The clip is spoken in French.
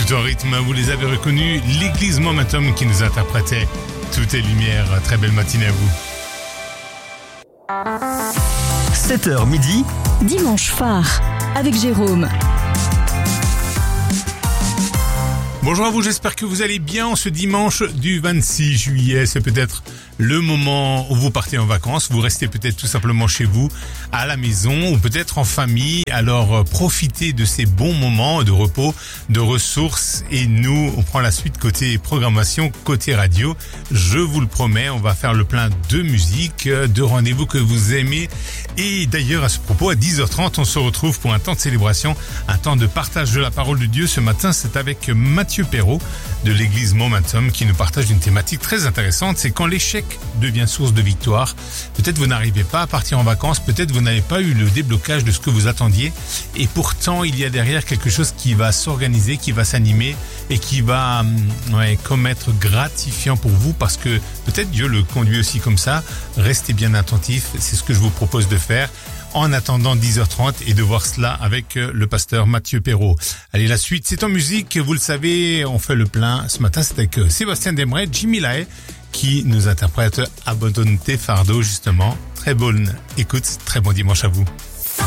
tout en rythme, vous les avez reconnus, l'église Momentum qui nous interprétait Tout est lumière. Très belle matinée à vous. 7h midi. Dimanche phare avec Jérôme. Bonjour à vous, j'espère que vous allez bien en ce dimanche du 26 juillet. C'est peut-être le moment où vous partez en vacances, vous restez peut-être tout simplement chez vous, à la maison ou peut-être en famille. Alors profitez de ces bons moments de repos, de ressources et nous, on prend la suite côté programmation, côté radio. Je vous le promets, on va faire le plein de musique, de rendez-vous que vous aimez. Et d'ailleurs à ce propos, à 10h30, on se retrouve pour un temps de célébration, un temps de partage de la parole de Dieu. Ce matin, c'est avec Mathieu Perrault de l'église Momentum qui nous partage une thématique très intéressante. C'est quand l'échec devient source de victoire. Peut-être vous n'arrivez pas à partir en vacances, peut-être vous n'avez pas eu le déblocage de ce que vous attendiez et pourtant il y a derrière quelque chose qui va s'organiser, qui va s'animer et qui va comme être gratifiant pour vous parce que peut-être Dieu le conduit aussi comme ça. Restez bien attentifs, c'est ce que je vous propose de faire en attendant 10h30 et de voir cela avec le pasteur Mathieu Perrault. Allez, la suite, c'est en musique. Vous le savez, on fait le plein. Ce matin, c'est avec Sébastien Desmarais, Jimmy Lahaye, qui nous interprète Abandonne tes fardeaux, justement. Très bonne écoute, très bon dimanche à vous.